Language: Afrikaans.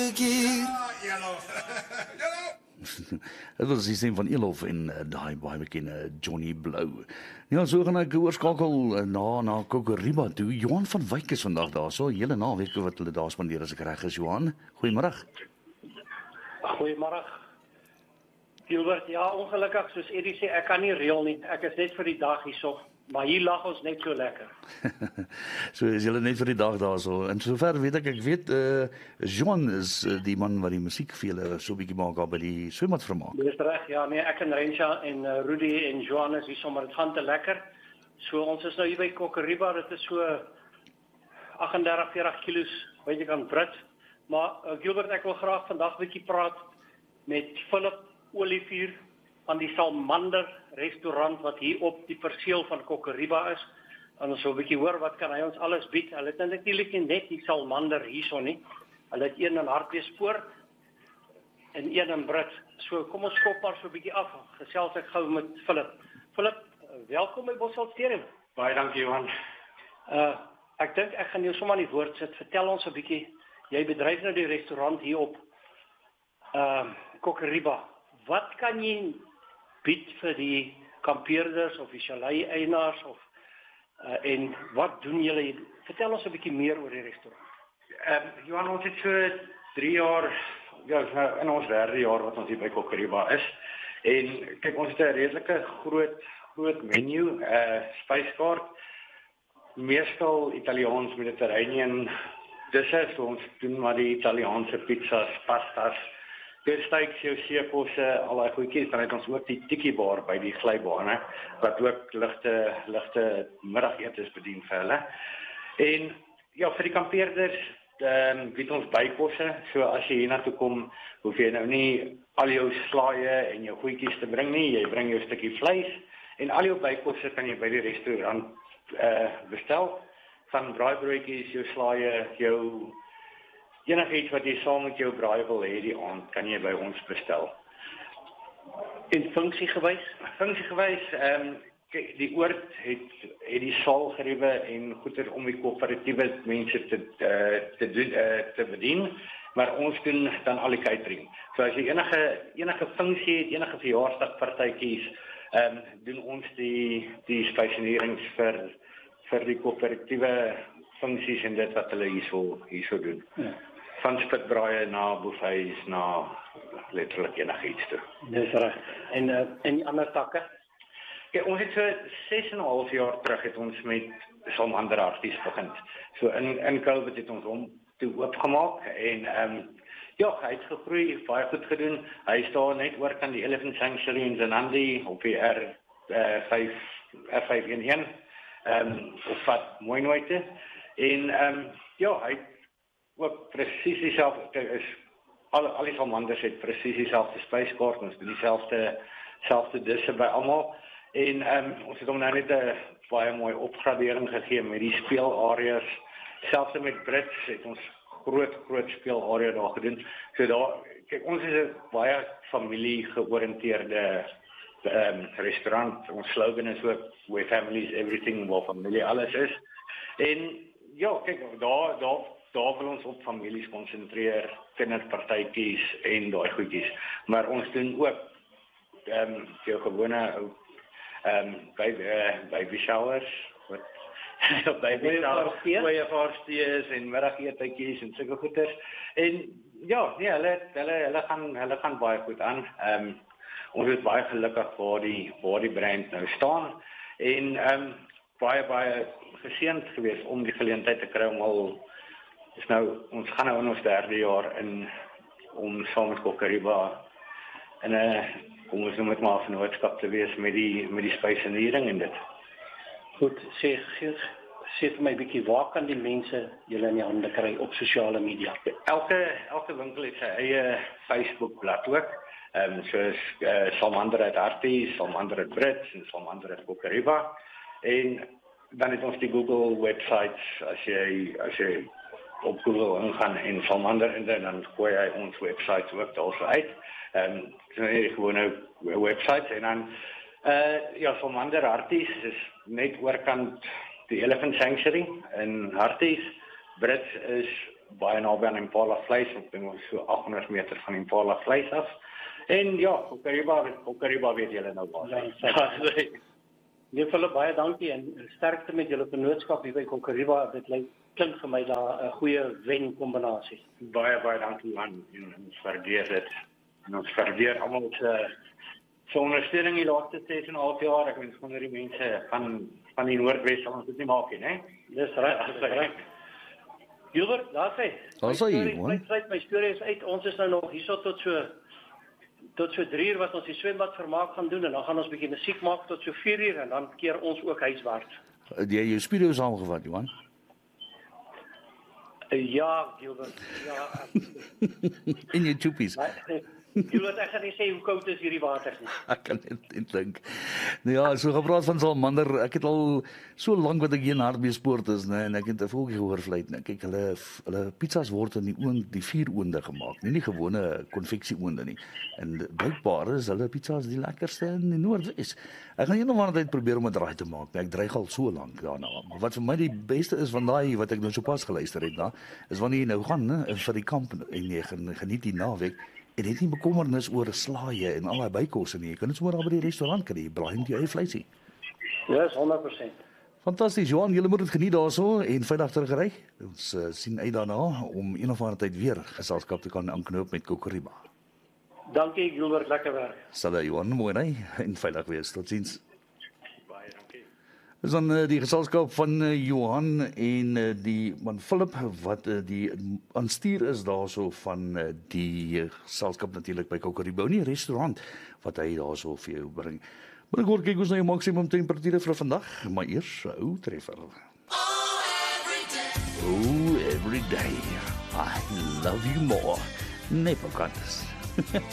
keer. Dit was die stem van Elof en daai baie bekende Johnny Blou. Ja, so gaan ek oorskakel na Kokoriba toe. Johan van Wyk is vandag daar. So hele naweek wat hulle daar spandeer as ek reg is, Johan. Goeiemôre. Goeiemôre. Gilbert, ja, ongelukkig soos Eddie sê, ek kan nie reël nie. Ek is net vir die dag hierso, maar hier lag ons net so lekker. So is julle net vir die dag daar so. En sover weet ek weet Johan is die man wat die musiek vir julle so 'n bietjie maak daar by die swembad vermaak. Dis reg, ja, nee, ek en Rensha en Rudy en Johan is hier sommer, dit gaan te lekker. So ons is nou hier by Kokoriba, dit is so 38-40 kilos, weet ek aan Brit. Maar Gilbert, ek wil graag vandag 'n bietjie praat met Philip Olivier van die Salmander restaurant wat hier op die perseel van Kokoriba is. En ons wil 'n bietjie hoor wat kan hy ons alles bied. Hulle het natuurlik net die Salmander hierso nie. Hulle het een in Hartbeespoort en een in Brits. So kom ons skop maar so 'n bietjie af. Gesels ek gou met Philip. Philip, welkom by Bosveld Stadium. Baie dankie Johan. Ek dink ek gaan jou sommer aan die woord sit. Vertel ons 'n bietjie. Jy bedryf nou die restaurant hier op Kokoriba. Wat kan jy bied vir die kampeerders of die chalet-eienaars of en wat doen julle? Vertel ons 'n bietjie meer oor die restaurant. Johan, ons het so 3 jaar, ja, in ons 3de jaar wat ons hier by Kokoriba is. En kyk, ons het 'n redelike groot menu, spyskaart, meestal Italiaans, Mediterranean disse, so ons doen maar die Italiaanse pizzas, pastas, steaks, jou seekosse, al daai goedjies. Dan het ons ook die tiki bar by die glybane wat ook ligte middagetes bedien vir hulle. En ja, vir die kampeerders bied ons bykosse. So as jy hiernatoe kom, hoef jy nou nie al jou slaaie en jou goedjies te bring nie. Jy bring jou stukkie vleis en al jou bykosse kan jy by die restaurant bestel. Van braaibroodjies, jou slaaie, jou enigiets wat jy saam met jou braai wil hê die aand, kan jy by ons bestel. En funksiegewys? Funksiegewys, die oord het die saalgeriewe en goeder om die koöperatiewe mense te bedien, maar ons doen dan al die catering. So as jy enige funksie het, enige verjaarsdagpartytjies, doen ons die stasionerings vir die koöperatiewe funksies en dit wat hulle hierso doen. Ja. Van spitbraaie na buffets na letterlik enigiets toe. Dis reg. En die ander takke? Ja, ons het so 6,5 jaar terug het ons met Salmander Arties begin. So in COVID het ons hom toe oopgemaak en ja, hy het gegroei, baie goed gedoen. Hy staan net oor kan die Elephant Sanctuary in Zenandi op die R511 of wat mooi nooite. En ja, hy ook presies dieselfde is al die Salmanders het presies dieselfde spyskaart, ons doen dieselfde disse by almal. En ons het hom nou net 'n baie mooi opgradering gegee met die speelareas. Selfs met Brits het ons groot speelarea daar gedoen. So daar, kyk, ons is 'n baie familie georiënteerde restaurant. Ons slogan is ook where family is everything, waar familie alles is. En ja, kyk, daar wil ons op families konsentreer, kinderpartytjies en daai goedjies. Maar ons doen ook jou gewone baby showers, wat baby showers en middageetjies en sulke goeders. En ja, nee, hulle gaan baie goed aan. Ons is baie gelukkig waar die brand nou staan en baie geseënd geweest om die geleentheid te kry om ons gaan nou in ons 3de jaar om saam met Kokoriba kom ons noem dit maar vennootskap te wees met die spysenering en dit. Goed, sê vir my 'n bietjie, waar kan die mense julle in die hande kry op sosiale media? Elke winkel het sy eie Facebook blad ook. Soos Salmander Arties, Salmander Brits en Salmander Kokoriba. En dan het ons die Google websites, as jy op Google ingaan en Salmander en dan gooi hy ons websites ook daarso uit. So die gewone websites en dan ja, Salmander Arties is net oorkant die Elephant Sanctuary in Harties. Brits is baie naby aan Impala vleis, op dink ons so 800 meter van Impala vleis af. En ja, Kokariba weet julle nou waar. Nee, Philip, baie dankie en sterkte met julle vennootskap hier by Kokariba. Dit klink vir my daar 'n goeie wen kombinasie. Baie dankie man. En ons waardeer dit. En ons waardeer almal se ondersteuning die laaste 6,5 jaar. Ek wens onder die mense van die Noordwes sal ons dit nie maak nie, né? Dis reg. Gilbert, daar sê. My storie is uit. Ons is nou nog hierso tot so 3 uur wat ons die swembad vermaak gaan doen en dan gaan ons 'n bietjie musiek maak tot so 4 uur en dan keer ons ook huiswaarts. Jy jou Speedo saamgevat, Johan? Ja, Gilbert. Ja. En jou chuppies. Gilbert, ek gaan nie sê hoe koud is hierdie water nie. Ek kan net dink. Nou ja, so gepraat van salamander, ek het al so lank wat ek hier in Hartbeespoort is, né, en ek het 'n voeltjie gehoor vlieg, né. Kyk, hulle pizzas word in die vuuroonde gemaak, nie die gewone konveksieoonde nie. En blykbaar is hulle pizzas die lekkerste in die Noordwes. Ek gaan eendag maar net probeer om dit reg te maak. Ek dreig al so lank daarna. Maar wat vir my die beste is van daai wat ek nou sopas geluister het, na, is wanneer jy nou gaan, né, vir die kamp en jy geniet die naweek. En dit nie bekommernis oor slaaie en al daai bykosse nie. Jy kan dit sommer daar by die restaurant kry. Jy braai net jou eie vleisie. Ja, 100%. Fantasties, Johan, julle moet dit geniet daarso en veilig terugry. Ons sien uit daarna om een of ander tyd weer geselskap te kan aanknoop met Kokariba. Dankie Gilbert, lekker werk. Salve Johan, mooi ry en veilig wees. Totsiens. Baie dankie. Dis dan die geselskap van Johan en die man Philip wat die aanstuur is daarso van die geselskap natuurlik by Kokariba, nie restaurant wat hy daarso vir jou bring. Maar ek hoor kyk ons na jou maksimum temperature vir vandag, maar eers 'n ou treffer. Oh, every day. I love you more. Nepokants.